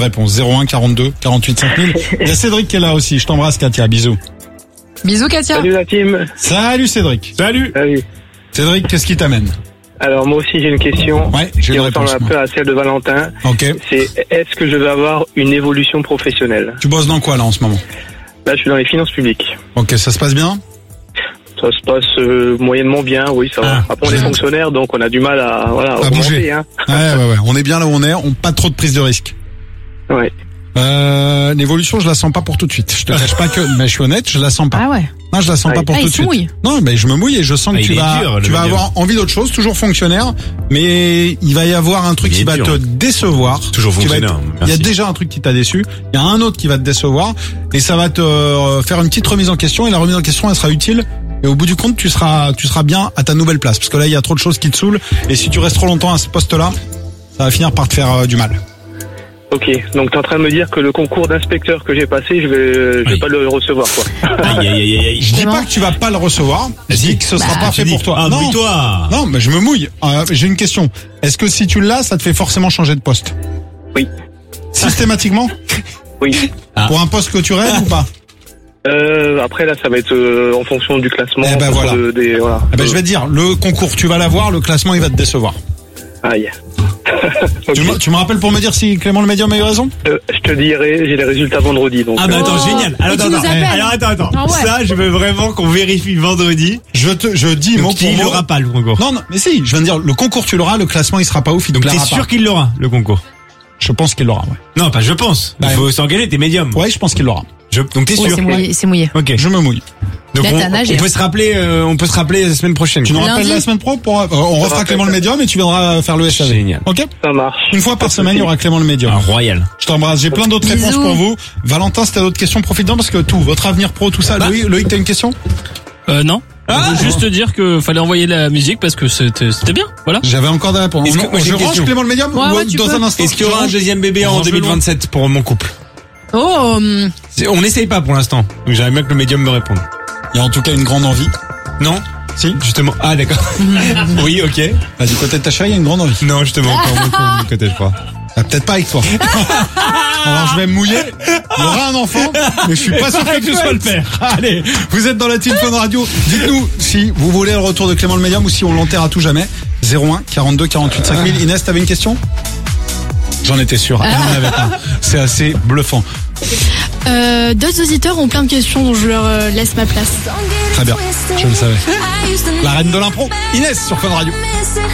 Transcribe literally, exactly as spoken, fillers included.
réponse. zéro un quarante-deux quarante-huit cinq mille. Il y a Cédric qui est là aussi. Je t'embrasse, Katia. Bisous. Bisous, Katia. Salut la team. Salut, Cédric. Salut. Salut. Cédric, qu'est-ce qui t'amène? Alors moi aussi j'ai une question Ouais, j'ai qui une ressemble réponse. un moi. peu à celle de Valentin. Ok. C'est est-ce que je vais avoir une évolution professionnelle? Tu bosses dans quoi là en ce moment? Là je suis dans les finances publiques. Ok, ça se passe bien? Ça se passe euh, moyennement bien, oui ça va. Ah, Après on est j'aime. fonctionnaire donc on a du mal à voilà À augmenter, bouger. hein. Ouais, ouais, ouais. On est bien là où on est. On pas trop de prise de risque. Ouais. Euh, l'évolution, je la sens pas pour tout de suite. Je te cache pas que, mais je suis honnête, je la sens pas. Ah ouais. Non, je la sens Ah, pas pour ah, tout il de se suite. mouille. Non, mais je me mouille et je sens Ah, que il tu est vas, dur, le tu vas médium. avoir envie d'autre chose, toujours fonctionnaire, mais il va y avoir un truc Il est qui va dur. te décevoir. Toujours Qui va être- fonctionnaire. Il y a Merci. déjà un truc qui t'a déçu, il y a un autre qui va te décevoir, et ça va te euh, faire une petite remise en question, et la remise en question, elle sera utile. Et au bout du compte, tu seras, tu seras bien à ta nouvelle place, parce que là, il y a trop de choses qui te saoulent, et si tu restes trop longtemps à ce poste-là, ça va finir par te faire euh, du mal. Ok, donc t'es en train de me dire que le concours d'inspecteur que j'ai passé, je vais, je vais Oui. pas le recevoir quoi. Aïe, aïe, aïe, aïe, aïe. Je dis Vraiment pas que tu vas pas le recevoir, je dis que ce sera Bah, pas Tu fait dis, pour toi. Ah, non, mouille-toi. non, mais je me mouille. Euh, j'ai une question. Est-ce que si tu l'as, ça te fait forcément changer de poste? Oui. Systématiquement? Oui. Ah. Pour un poste que tu rêves ou pas? Euh, après là ça va être euh, en fonction du classement. Eh ben en fonction voilà. de- des, voilà. Eh ben, je vais te dire, le concours, tu vas l'avoir, le classement, il va te décevoir. Aïe. Ok. Tu, me, tu me rappelles pour me dire si Clément le médium a eu raison? Euh, je te dirai, j'ai les résultats vendredi donc. Ah bah euh, attends, Oh. génial. Et Alors tu attends, nous attends. appelles. Alors attends, attends. Ah ouais. Ça, je veux vraiment qu'on vérifie vendredi. Je te, je dis mot Donc pour il mot. l'aura pas le concours. Non, non, mais si, je viens de dire, le concours, tu l'auras, le classement, il sera pas ouf, il Donc te t'es plaira sûr pas. qu'il l'aura, le concours? Je pense qu'il l'aura, ouais. Non, pas je pense. Il Bah, faut s'engager, t'es médium. Ouais, je pense qu'il l'aura. Je- Donc t'es Oh, sûr? c'est mouillé, c'est mouillé. Ok. Je me mouille. Donc Là, on, t'as nagé, on hein. peut se rappeler, euh, on peut se rappeler la semaine prochaine. Tu nous quoi. rappelles Lundi. la semaine pro pour, euh, on refera va, Clément le ça. médium et tu viendras faire le S A V. Génial. Ok? Ça marche. Une fois par Pas de semaine, il y souci. aura Clément le médium. Un royal. Je t'embrasse. J'ai plein d'autres Bisous. réponses pour vous. Valentin, si t'as d'autres questions, profite-en parce que tout, votre avenir pro, tout ça. Bah. Loïc, Loïc, t'as une question? Euh, non. Ah. Je veux juste te dire que fallait envoyer la musique parce que c'était c'était bien. Voilà. J'avais encore des réponses. Est-ce que- On- moi, j'ai je une range question. Clément le médium Ouais, ou ouais, tu dans peux. un instant? Est-ce qu'il y aura un je range deuxième bébé en Range-le deux mille vingt-sept pour mon couple? Oh, hum, C'est- On n'essaye pas pour l'instant. Donc j'aimerais bien que le médium me réponde. Il y a en tout cas une grande envie. Non? Si? Justement. Ah d'accord. Oui, ok. Bah, du côté de ta chérie, il y a une grande envie. Non, justement, encore beaucoup de côté, je crois. Ah, peut-être pas avec toi. Alors je vais me mouiller. Il y aura un enfant, mais je suis pas sûr que tu sois le père. Allez, vous êtes dans la Team Fun Radio. Dites-nous si vous voulez le retour de Clément le médium ou si on l'enterre à tout jamais. zéro un quarante-deux quarante-huit cinq mille. Inès, t'avais une question? J'en étais sûr. Elle n'en avait pas. C'est assez bluffant. Euh, D'autres auditeurs ont plein de questions dont je leur euh, laisse ma place. Très bien. Je le savais. La reine de l'impro, Inès sur Fun Radio.